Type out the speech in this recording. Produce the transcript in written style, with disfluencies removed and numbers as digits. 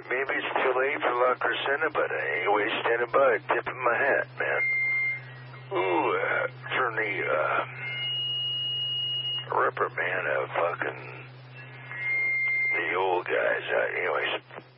maybe it's too late for La Crescenta, but anyway, standing by, tipping my hat, man. Ooh, from the reprimand of fucking the old guys. Anyways.